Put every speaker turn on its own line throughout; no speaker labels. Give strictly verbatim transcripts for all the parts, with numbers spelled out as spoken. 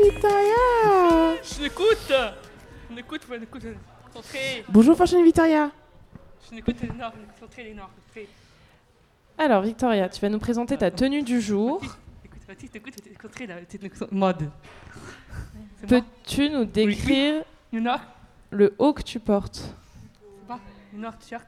Victoria.
Je l'écoute. Je l'écoute, je l'écoute. Concentré.
Bonjour Fashion Victoria.
Je l'écoute, Lénore. Concentré, Lénore.
Alors Victoria, tu vas nous présenter ta tenue du jour.
Écoute, Baptiste, écoute, t'es concentré là. T'es mode.
Peux-tu nous décrire
Lénore.
le haut que tu portes?
C'est pas Lénore, t-shirt.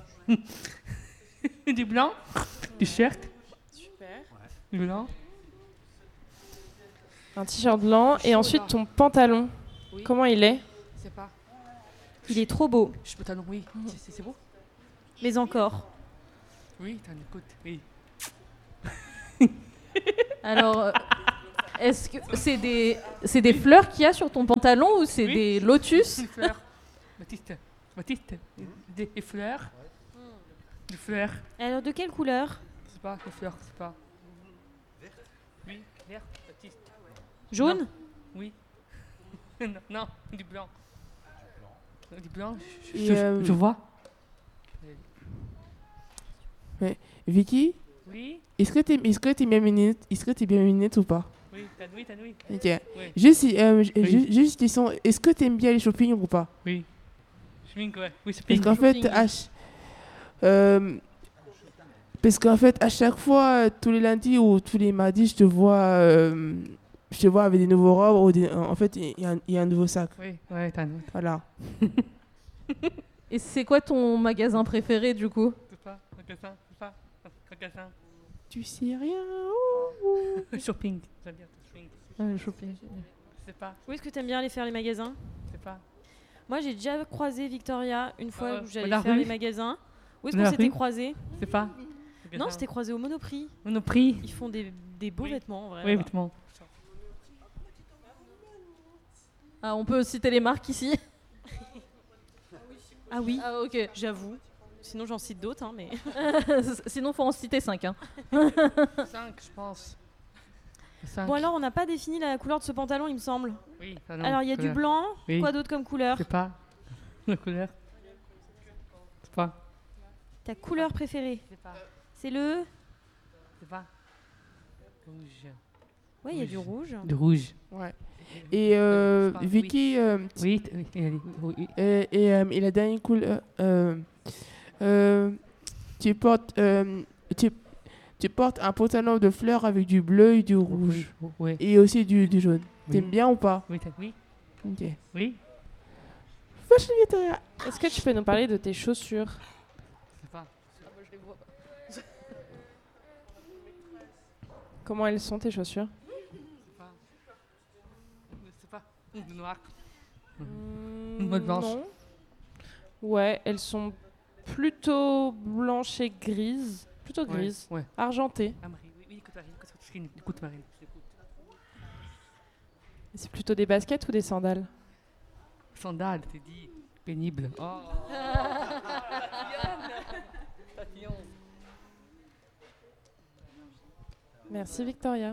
Du blanc. Du shirt.
Super.
Du blanc.
Un t-shirt blanc et ensuite ton pantalon.
Oui.
Comment il est?
C'est pas.
Il est trop beau.
Je peux talon, oui. C'est, c'est beau?
Mais encore.
Oui, t'en écoutes, oui.
Alors, euh, est-ce que c'est des, c'est des fleurs qu'il y a sur ton pantalon ou c'est
Oui.
des lotus?
Des fleurs. Baptiste, Baptiste, des, des fleurs. Des fleurs.
Alors, de quelle couleur?
C'est pas des fleurs, c'est pas. Vert. Oui, vert, Baptiste.
Jaune?
Non. Oui. non, non, du blanc. Du blanc, je,
Et
je,
euh,
je vois.
Vicky,
Oui,
est-ce que t'es est-ce que t'es bien lunettes Est-ce que t'es bien lunettes ou pas?
oui, t'as oui, t'as oui.
Ok.
Oui,
Juste, euh, j-
Oui.
ju- juste question, est-ce que t'aimes bien les shopping ou pas?
oui. Schmink, ouais. Oui, c'est
Parce
pink.
qu'en fait,
shopping.
à, ch- euh, parce qu'en fait, à chaque fois, euh, tous les lundis ou tous les mardis, je te vois, euh, je te vois avec des nouveaux robes ou des, en fait, il y, a un- il y a un nouveau sac.
Oui, ouais, t'as oui.
Voilà.
Et c'est quoi ton magasin préféré du coup?
C'est pas, magasin, c'est pas, magasin.
Tu sais rien.
Shopping, j'aime bien shopping.
euh, Shopping.
C'est pas,
Où est-ce que tu aimes bien aller faire les magasins?
c'est pas.
Moi, j'ai déjà croisé Victoria une fois
Euh,
où j'allais
la
faire
rue
les magasins. Où est-ce
La
qu'on s'était
rue
croisés?
C'est pas.
Non,
Magasin.
c'était croisé au Monoprix.
Monoprix.
Ils font des, des beaux
Oui.
vêtements, en vrai.
Oui,
là-bas.
vêtements.
Ah, on peut citer les marques ici?
Ah oui,
Ah, ok.
j'avoue. Sinon j'en cite d'autres, hein, mais.
Sinon, faut en citer cinq. Hein.
cinq, je pense. cinq.
Bon, alors, on n'a pas défini la couleur de ce pantalon, il me semble.
Oui, ah non,
Alors, il y a du
couleur.
blanc.
Oui.
Quoi d'autre comme couleur?
C'est pas. La couleur. C'est pas.
Ta couleur préférée?
C'est pas.
C'est le...
C'est pas. Rouge.
Ouais, il y a
Rouge.
du rouge.
De rouge.
Ouais. Et euh,
Je sais pas,
Vicky, euh,
Oui, t- oui, oui, oui, oui.
euh, et, euh, et la dernière couleur, euh, euh, tu portes, euh, tu, tu portes un pantalon de fleurs avec du bleu et du rouge
Oui, oui,
et aussi du, du jaune.
oui.
T'aimes bien ou pas?
Oui, t'as- oui,
Ok.
oui.
Fashion Victoria.
Est-ce que tu peux nous parler de tes chaussures?
C'est pas.
Comment elles sont tes chaussures?
C'est pas. C'est pas. Le noir.
Mmh,
Mode blanche.
non. Ouais, elles sont plutôt blanches et grises. Plutôt
Ouais,
grises.
ouais.
Argentées.
Ah, Marie, oui, oui, écoute, Marie, écoute, écoute, écoute, Marie, écoute.
C'est plutôt des baskets ou des sandales?
Sandales, t'es dit. Pénible. Oh. Tatillon.
Merci Victoria.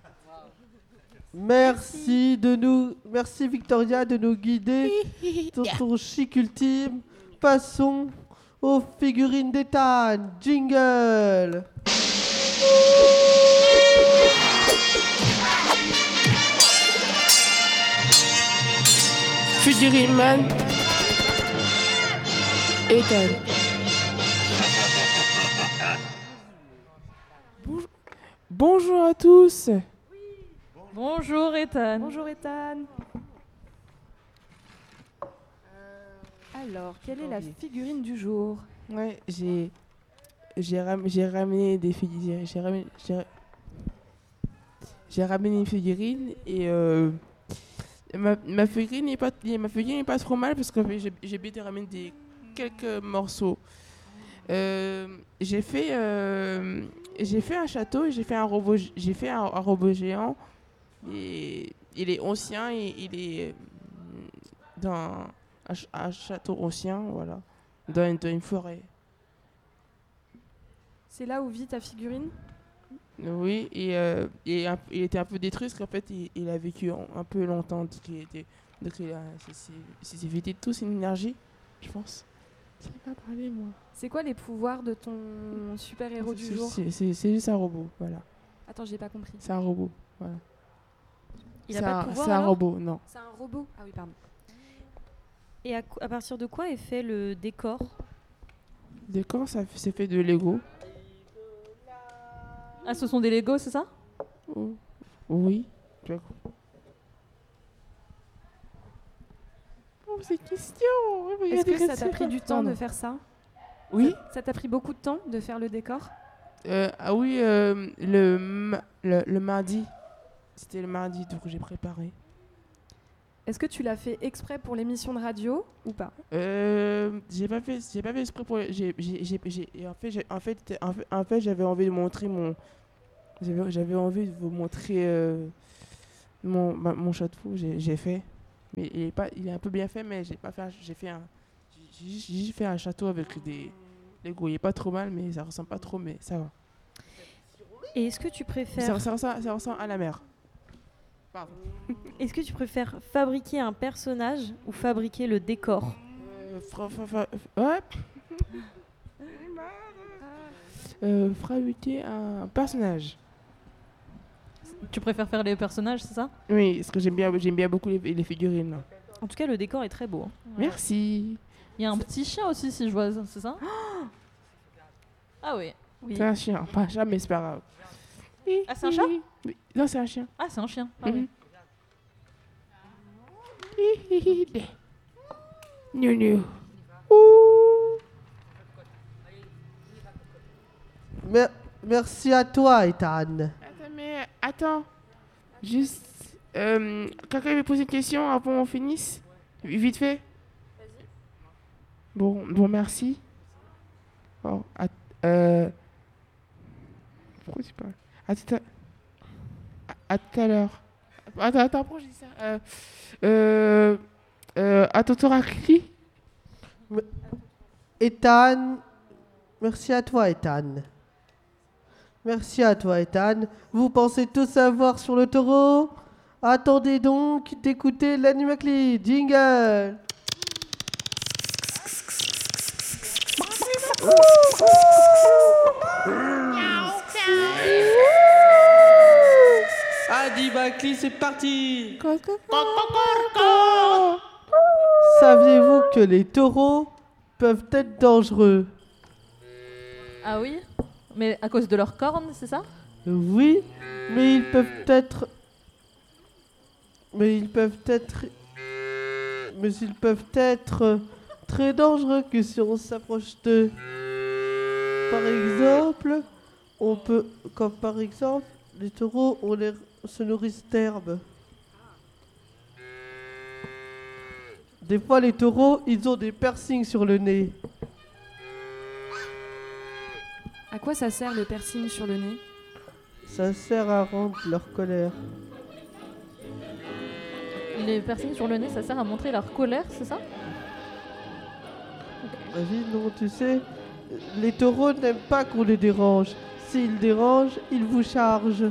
Merci de nous, merci Victoria de nous guider dans ton chic ultime. Passons aux figurines d'Ethan. Jingle.
Figurine Man. Ethan. Bonjour. Bonjour à tous.
Bonjour, Ethan.
Bonjour Ethan. Alors, quelle est la figurine du jour?
Ouais, j'ai j'ai ram- j'ai ramené des figurines. J'ai ramené j'ai ra- j'ai ramené une figurine et euh, ma, ma figurine n'est pas ma figurine est pas trop mal parce que j'ai j'ai bien ramené des quelques morceaux. Euh, j'ai fait euh, j'ai fait un château et j'ai fait un robot j'ai fait un, un robot géant et il est ancien et il est euh, dans un, ch- un château ancien, voilà, dans une, dans une forêt.
C'est là où vit ta figurine?
Oui, et, euh, et un- il était un peu détruit parce qu'en fait, il, il a vécu en- un peu longtemps. Donc, il, était, donc il a, c'est, c'est, c'est c'est vidé de toute son énergie, je pense. Je sais pas parler, moi.
C'est quoi les pouvoirs de ton super-héros du
C'est-
jour?
c'est, c'est, c'est juste un robot, voilà.
Attends, j'ai pas compris.
C'est un robot, voilà.
Il a
C'est
pas
un-
de pouvoir
C'est un
alors
robot, non.
C'est un robot. Ah oui, pardon.
Et à, co- à partir de quoi est fait le décor?
Décor, ça f- c'est fait de Lego.
Ah, ce sont des Legos, c'est ça?
Oh. Oui. Tu vois quoi. Oh, ces questions.
Est-ce que ça t'a pris du temps de
Pardon.
faire ça?
Oui.
Ça t'a pris beaucoup de temps de faire le décor?
Euh, ah oui, euh, le, ma- le, le mardi. C'était le mardi, donc j'ai préparé.
Est-ce que tu l'as fait exprès pour l'émission de radio ou pas?
Euh, j'ai pas fait, j'ai pas fait exprès pour. J'ai, j'ai, j'ai, j'ai- et en fait, j'ai, en fait, en fait, en fait, j'avais envie de montrer mon. J'avais, j'avais envie de vous montrer euh, mon, ma- mon château. J'ai, j'ai fait, mais il est pas, il est un peu bien fait, mais j'ai pas fait. un- J'ai fait un, j'ai juste j'ai juste fait un château avec des Lego. Il est pas trop mal, mais ça ressemble pas trop, mais ça va.
Et est-ce que tu
Ça,
préfères,
ça, ressemble, ça ressemble à la mer. Pardon.
est-ce que tu préfères fabriquer un personnage ou fabriquer le décor?
Euh, fra, fra, fra, ouais. euh, fabriquer un personnage.
Tu préfères faire les personnages, c'est ça?
Oui, parce que j'aime bien, j'aime bien beaucoup les, les figurines.
En tout cas, le décor est très beau, hein.
Merci.
Il y a un petit chien aussi, si je vois, c'est ça? Ah oui.
Oui.
C'est un chien, pas un chat, mais c'est pas grave.
Ah, c'est un chat?
Oui. Non, c'est un chien.
Ah, c'est un chien. Ah
Mhm.
oui.
Nounou.
Mer- merci à toi, Ethan.
Attends, mais attends. Juste. Euh, quelqu'un veut poser une question avant qu'on finisse? Vite fait. Bon, bon, merci. Bon, à, euh, pourquoi tu parles? À tout à, à, à tout à l'heure. Attends, attends, pourquoi je dis ça? Euh, euh, euh, à ton tour à qui?
Ethan, merci à toi, Ethan. Merci à toi, Ethan. Vous pensez tout savoir sur le taureau? Attendez donc d'écouter l'Animacly. Jingle.
Animacly, c'est parti.
Saviez-vous que les taureaux peuvent être dangereux?
Ah oui? Mais à cause de leurs cornes, c'est ça?
Oui, mais ils peuvent être... Mais ils peuvent être... Mais ils peuvent être très dangereux que si on s'approche d'eux. Par exemple, on peut... Comme par exemple, les taureaux on les, se nourrissent d'herbe. Des fois, les taureaux, ils ont des piercings sur le nez.
À quoi ça sert le piercing sur le nez?
Ça sert à rendre leur colère.
Les piercings sur le nez, ça sert à montrer leur colère, c'est ça?
Vas-y, non, tu sais, les taureaux n'aiment pas qu'on les dérange. S'ils dérangent, ils vous chargent.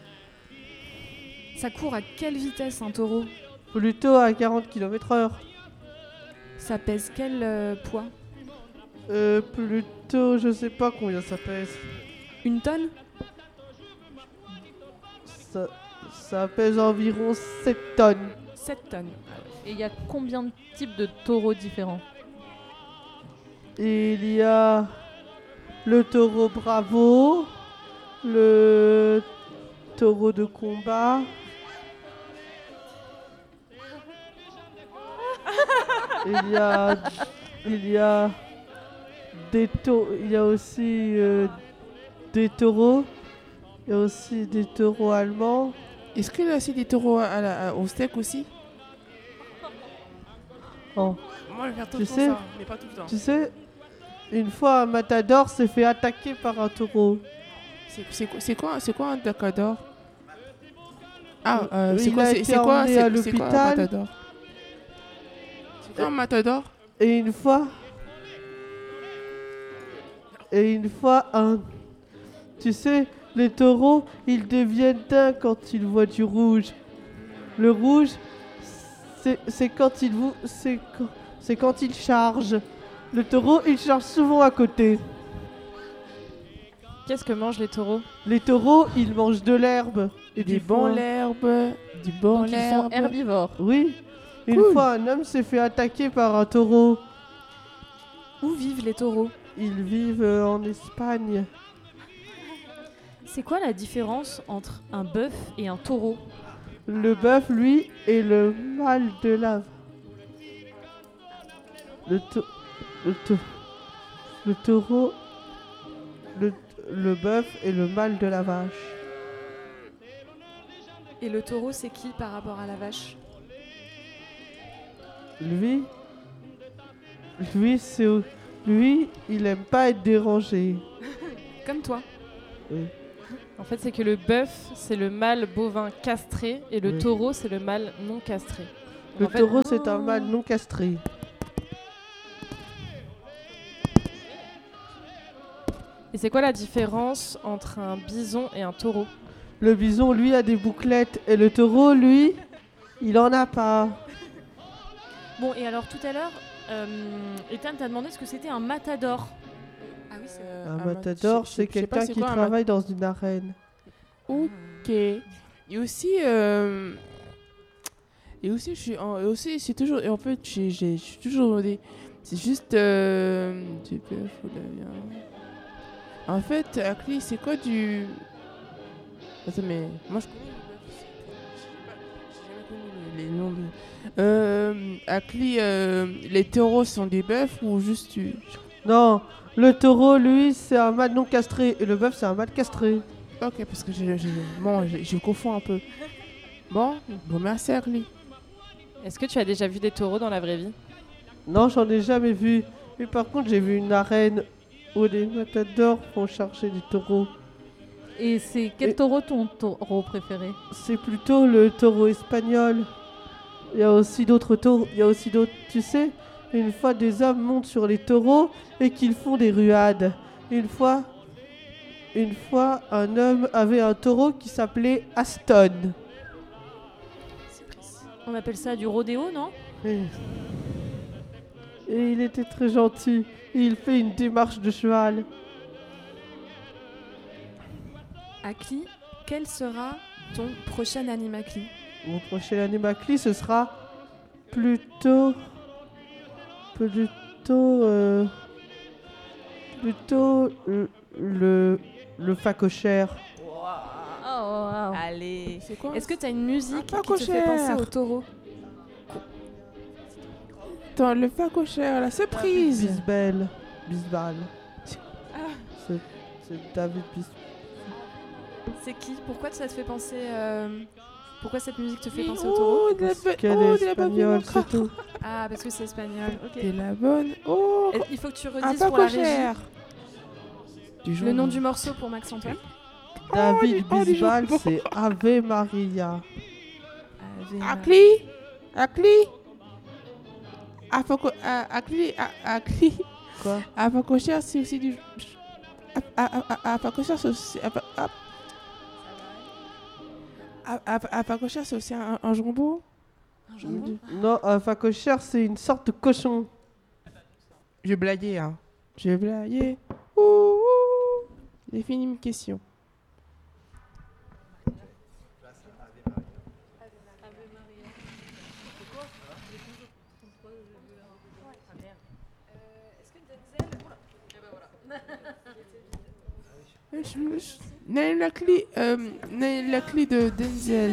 Ça court à quelle vitesse un taureau?
Plutôt à quarante kilomètres heure.
Ça pèse quel euh, poids?
Euh, plutôt, je sais pas combien ça pèse.
Une tonne?
Ça, ça pèse environ sept tonnes.
sept tonnes.
Et il y a combien de types de taureaux différents?
Et il y a le taureau bravo, le taureau de combat. Il y a, il y a des taureaux, il y a aussi euh, des taureaux, il y a aussi des taureaux allemands.
Est-ce qu'il y a aussi des taureaux à la- à- au steak aussi?
Oh.
Moi, je vais faire tout
Tu
le temps
sais-
ça, mais pas tout le temps.
Tu sais, une fois un matador s'est fait attaquer par un taureau.
C'est, c'est, quoi- c'est quoi, c'est quoi un matador? Ah, euh,
Il
c'est quoi,
a
c'est,
été
c'est quoi,
emmené
c'est,
à
c'est quoi un
l'hôpital.
matador? C'est quoi un matador?
Et une fois, et une fois un, tu sais, les taureaux, ils deviennent dingues quand ils voient du rouge. Le rouge, c'est, c'est quand ils vous, c'est quand, c'est quand ils chargent. Le taureau, il charge souvent à côté.
Qu'est-ce que mangent les taureaux?
Les taureaux, ils mangent de l'herbe Et
du
des
bon
fois-
l'herbe, du bon
Donc ils sont
l'herbe.
herbivores.
Oui. Une
Cool.
fois, un homme s'est fait attaquer par un taureau.
Où vivent les taureaux?
Ils vivent euh, en Espagne.
C'est quoi la différence entre un bœuf et un taureau?
Le bœuf, lui, est le mâle de la... Le, tau- le, tau- le taureau... Le, le bœuf est le mâle de la vache.
Et le taureau, c'est qui par rapport à la vache?
Lui... Lui, c'est... Lui, il aime pas être dérangé.
Comme toi.
En fait, c'est que le bœuf, c'est le mâle bovin castré et le
Oui.
taureau, c'est le mâle non castré.
Le
En fait-
taureau, c'est un mâle non castré.
Et c'est quoi la différence entre un bison et un taureau?
Le bison, lui, a des bouclettes. Et le taureau, lui, il en a pas.
Bon, et alors tout à l'heure, euh, Ethan t'a demandé ce que c'était un matador.
Ah oui, c'est
Euh,
Un
mat-
matador,
je- je-
c'est
je sais pas
quelqu'un
c'est
qui
quoi un
travaille dans une arène.
Ok. Et aussi, euh, et aussi, je suis, en, et aussi, c'est toujours, et en fait, j'ai, j'ai- je suis toujours demandé, c'est juste euh, du bœuf ou de la viande. En fait, Akli, c'est quoi du... Attends, mais moi je connais le bœuf. c'est- J'ai jamais connu les, les noms de... Euh, Akli, euh, les taureaux sont des bœufs ou juste du...
Non, le taureau, lui, c'est un mâle non castré. Et le bœuf, c'est un mâle castré.
Ok, parce que je, je, bon, je, je confonds un peu. Bon, bon merci Akli.
Est-ce que tu as déjà vu des taureaux dans la vraie vie?
Non, j'en ai jamais vu. Mais par contre, j'ai vu une arène où les matadors font charger des taureaux.
Et c'est quel
Et-
taureau ton taureau préféré?
C'est plutôt le taureau espagnol. Il y a aussi d'autres taureaux. Il y a aussi d'autres, tu sais, une fois des hommes montent sur les taureaux et qu'ils font des ruades. Une fois, une fois, un homme avait un taureau qui s'appelait Aston.
On appelle ça du rodéo, non?
Et, et il était très gentil. Et il fait une démarche de cheval.
Akli, quel sera ton prochain animacli?
Mon prochain animacli, ce sera plutôt... Plutôt... euh, plutôt le, le, le facochère.
Oh, wow.
Allez.
C'est quoi?
Est-ce que tu as une musique
Un
qui te fait
facochère.
penser au taureau?
Attends, le facochère, la surprise.
Bisbel. Bisbal.
Ah.
C'est c'est David Bis...
C'est qui? Pourquoi ça te fait penser... euh, Pourquoi cette musique te fait
Oui,
penser au taureau?
oh, de la
Parce
bonne-
qu'elle
oh,
est
de la bonne
espagnole,
viande.
c'est tout.
Ah, parce que c'est espagnol. Ok.
De la bonne. Oh,
Et il faut que tu
un
redises pour la régie
facochère. Du
le
jambon.
nom du morceau pour Max-Antoine.
David
oh, du
Bisbal,
jambon.
c'est Ave Maria.
Ave Maria.
Akli, Akli. À faco- à- Akli, à- Akli.
Quoi?
À facochère, c'est aussi du. À- à- à- à facochère, c'est aussi. à fa- à- à- à- à facochère, c'est aussi un, un jambon.
Un jambon.
Non, un facochère, c'est une sorte de cochon.
Je vais blaguer, hein. Je vais blaguer. Ouh, ouh. J'ai fini mes questions. Je, je, Naïm Lakli, euh, Naïm Lakli de Denzel.